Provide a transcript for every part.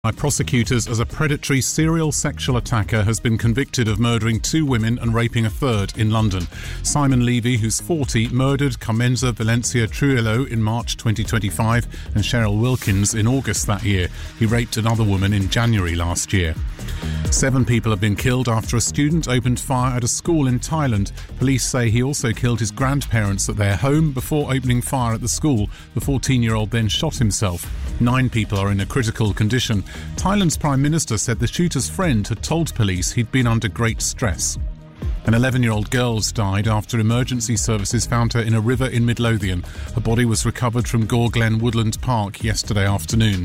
By prosecutors as a predatory serial sexual attacker has been convicted of murdering 2 women and raping a third in London. Simon Levy, who's 40, murdered Carmenza Valencia Trujillo in March 2025 and Cheryl Wilkins in August that year. He raped another woman in January last year. 7 people have been killed after a student opened fire at a school in Thailand. Police say he also killed his grandparents at their home before opening fire at the school. The 14-year-old then shot himself. 9 people are in a critical condition. Thailand's Prime Minister said the shooter's friend had told police he'd been under great stress. An 11-year-old girl has died after emergency services found her in a river in Midlothian. Her body was recovered from Gore Glen Woodland Park yesterday afternoon.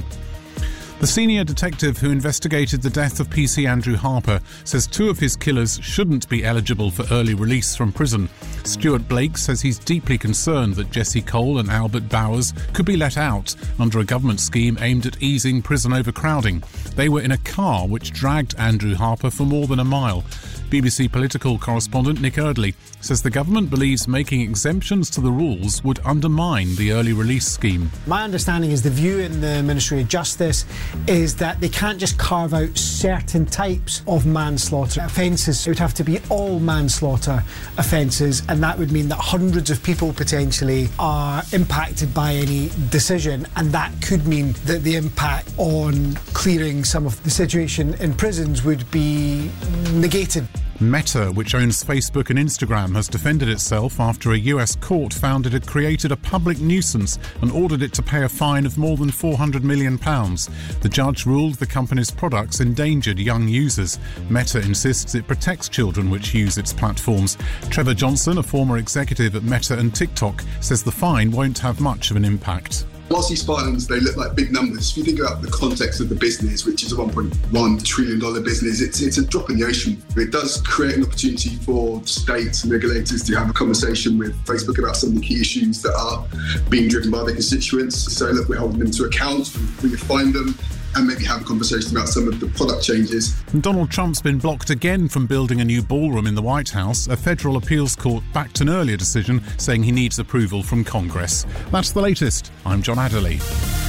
The senior detective who investigated the death of PC Andrew Harper says 2 of his killers shouldn't be eligible for early release from prison. Stuart Blake says he's deeply concerned that Jesse Cole and Albert Bowers could be let out under a government scheme aimed at easing prison overcrowding. They were in a car which dragged Andrew Harper for more than a mile. BBC political correspondent Nick Eardley says the government believes making exemptions to the rules would undermine the early release scheme. My understanding is the view in the Ministry of Justice is that they can't just carve out certain types of manslaughter offences. It would have to be all manslaughter offences, and that would mean that hundreds of people potentially are impacted by any decision, and that could mean that the impact on clearing some of the situation in prisons would be negated. Meta, which owns Facebook and Instagram, has defended itself after a US court found it had created a public nuisance and ordered it to pay a fine of more than £400 million. The judge ruled the company's products endangered young users. Meta insists it protects children which use its platforms. Trevor Johnson, a former executive at Meta and TikTok, says the fine won't have much of an impact. Whilst these fines, they look like big numbers, if you think about the context of the business, which is a $1.1 trillion business, it's a drop in the ocean. It does create an opportunity for states and regulators to have a conversation with Facebook about some of the key issues that are being driven by their constituents. So look, we're holding them to account, we find them, and maybe have a conversation about some of the product changes. Donald Trump's been blocked again from building a new ballroom in the White House. A federal appeals court backed an earlier decision saying he needs approval from Congress. That's the latest. I'm John Adderley.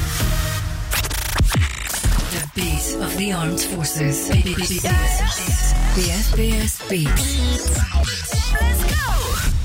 The beat of the armed forces. The SBS beat. Let's go!